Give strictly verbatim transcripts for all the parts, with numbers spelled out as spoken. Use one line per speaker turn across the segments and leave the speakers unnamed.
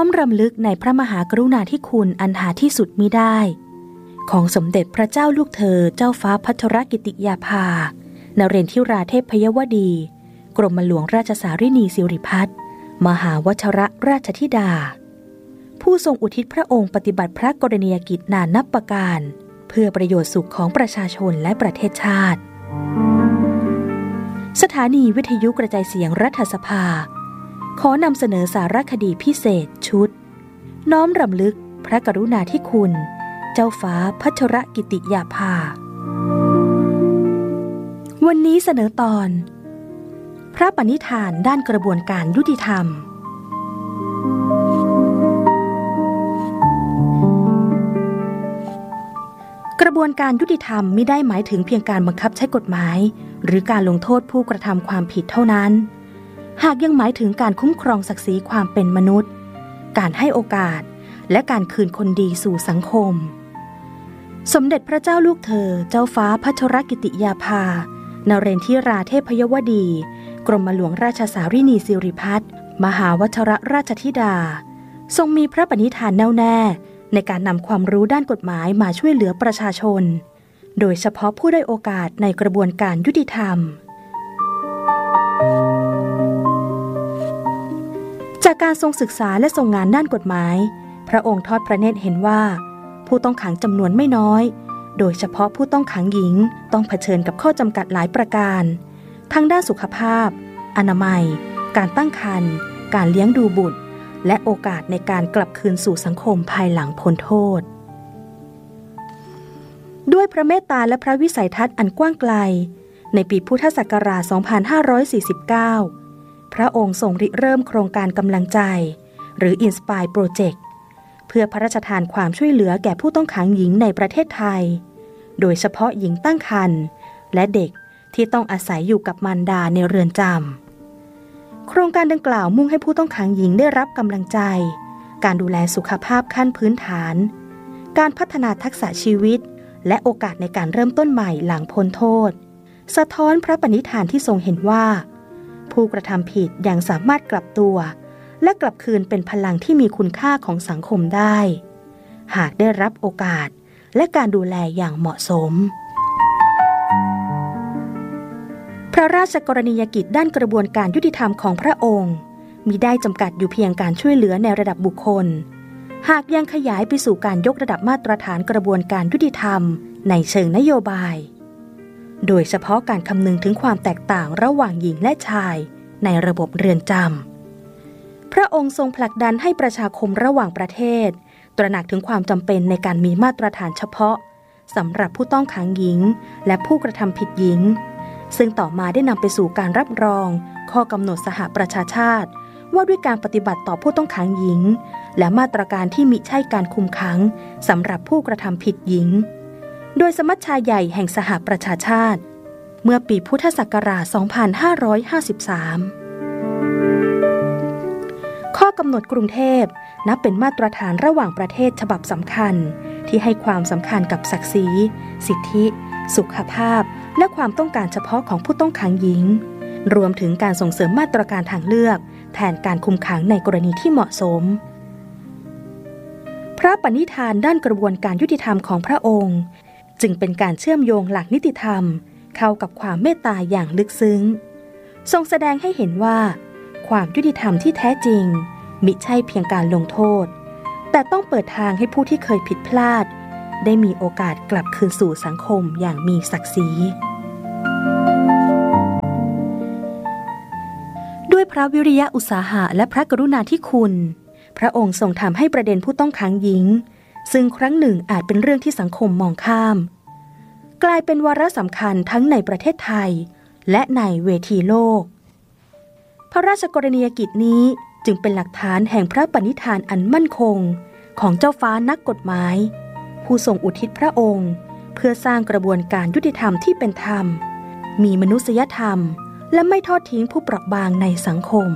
อมรำลึกในพระมหากรุณาธิคุณอันหาที่สุดมิได้ของสมเด็จพระเจ้าลูกเธอเจ้าฟ้าภัทรกิติยาภานเรนทิราเทพยวดีกรมหลวงราชสารินีสิริพัฒน์มหาวชรราชธิดาผู้ทรงอุทิศพระองค์ปฏิบัติพระกรณียกิจนานนับประการเพื่อประโยชน์สุขของประชาชนและประเทศชาติสถานีวิทยุกระจายเสียงรัฐสภาขอนำเสนอสารคดีพิเศษชุดน้อมรำลึกพระกรุณาธิคุณเจ้าฟ้าภัทรกิติยาภาวันนี้เสนอตอนพระปณิธานด้านกระบวนการยุติธรรมกระบวนการยุติธรรมมิได้หมายถึงเพียงการบังคับใช้กฎหมายหรือการลงโทษผู้กระทำความผิดเท่านั้นหากยังหมายถึงการคุ้มครองศักดิ์ศรีความเป็นมนุษย์การให้โอกาสและการคืนคนดีสู่สังคมสมเด็จพระเจ้าลูกเธอเจ้าฟ้าภัทรกิติยาภานเรนทิราเทพยวดีกรมหลวงราชสารินีสิริพัฒน์มหาวชรราชธิดาทรงมีพระปณิธานแน่วแน่ในการนำความรู้ด้านกฎหมายมาช่วยเหลือประชาชนโดยเฉพาะผู้ได้โอกาสในกระบวนการยุติธรรมจากการทรงศึกษาและทรงงานด้านกฎหมายพระองค์ทอดพระเนตรเห็นว่าผู้ต้องขังจำนวนไม่น้อยโดยเฉพาะผู้ต้องขังหญิงต้องเผชิญกับข้อจำกัดหลายประการทั้งด้านสุขภาพอนามัยการตั้งครรภ์การเลี้ยงดูบุตรและโอกาสในการกลับคืนสู่สังคมภายหลังพ้นโทษด้วยพระเมตตาและพระวิสัยทัศน์อันกว้างไกลในปีพุทธศักราช สองพันห้าร้อยสี่สิบเก้า พระองค์ทรงริเริ่มโครงการกำลังใจหรือ Inspire Project เพื่อพระราชทานความช่วยเหลือแก่ผู้ต้องขังหญิงในประเทศไทยโดยเฉพาะหญิงตั้งครรภ์และเด็กที่ต้องอาศัยอยู่กับมารดาในเรือนจำโครงการดังกล่าวมุ่งให้ผู้ต้องขังหญิงได้รับกำลังใจการดูแลสุขภาพขั้นพื้นฐานการพัฒนาทักษะชีวิตและโอกาสในการเริ่มต้นใหม่หลังพ้นโทษสะท้อนพระปณิธานที่ทรงเห็นว่าผู้กระทำผิดยังสามารถกลับตัวและกลับคืนเป็นพลังที่มีคุณค่าของสังคมได้หากได้รับโอกาสและการดูแลอย่างเหมาะสมพระราชกรณียกิจด้านกระบวนการยุติธรรมของพระองค์มิได้จำกัดอยู่เพียงการช่วยเหลือในระดับบุคคลหากยังขยายไปสู่การยกระดับมาตรฐานกระบวนการยุติธรรมในเชิงนโยบายโดยเฉพาะการคำนึงถึงความแตกต่างระหว่างหญิงและชายในระบบเรือนจำพระองค์ทรงผลักดันให้ประชาคมระหว่างประเทศตระหนักถึงความจำเป็นในการมีมาตรฐานเฉพาะสำหรับผู้ต้องขังหญิงและผู้กระทำผิดหญิงซึ่งต่อมาได้นำไปสู่การรับรองข้อกำหนดสหประชาชาติว่าด้วยการปฏิบัติต่อผู้ต้องขังหญิงและมาตรการที่มิใช่การคุมขังสำหรับผู้กระทำผิดหญิงโดยสมัชชาใหญ่แห่งสหประชาชาติเมื่อปีพุทธศักราช สองพันห้าร้อยห้าสิบสาม ข้อกำหนดกรุงเทพนับเป็นมาตรฐานระหว่างประเทศฉบับสำคัญที่ให้ความสำคัญกับศักดิ์ศรีสิทธิสุขภาพและความต้องการเฉพาะของผู้ต้องขังหญิงรวมถึงการส่งเสริมมาตรการทางเลือกแทนการคุมขังในกรณีที่เหมาะสมพระปณิธานด้านกระบวนการยุติธรรมของพระองค์จึงเป็นการเชื่อมโยงหลักนิติธรรมเข้ากับความเมตตาอย่างลึกซึ้งทรงแสดงให้เห็นว่าความยุติธรรมที่แท้จริงมิใช่เพียงการลงโทษแต่ต้องเปิดทางให้ผู้ที่เคยผิดพลาดได้มีโอกาสกลับคืนสู่สังคมอย่างมีศักดิ์ศรีด้วยพระวิริยะอุตสาหะและพระกรุณาธิคุณพระองค์ทรงทำให้ประเด็นผู้ต้องขังหญิงซึ่งครั้งหนึ่งอาจเป็นเรื่องที่สังคมมองข้ามกลายเป็นวาระสำคัญทั้งในประเทศไทยและในเวทีโลกพระราชกรณียกิจนี้จึงเป็นหลักฐานแห่งพระปณิธานอันมั่นคงของเจ้าฟ้านักกฎหมายผู้ทรงอุทิศพระองค์เพื่อสร้างกระบวนการยุติธรรมที่เป็นธรรมมีมนุษยธรรมและไม่ทอดทิ้งผู้เปราะบางในสังคม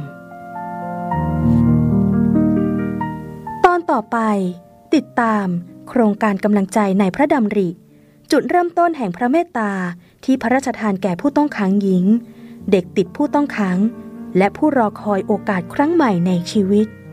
ตอนต่อไปติดตามโครงการกำลังใจในพระดำริจุดเริ่มต้นแห่งพระเมตตาที่พระราชทานแก่ผู้ต้องขังหญิงเด็กติดผู้ต้องขังและผู้รอคอยโอกาสครั้งใหม่ในชีวิต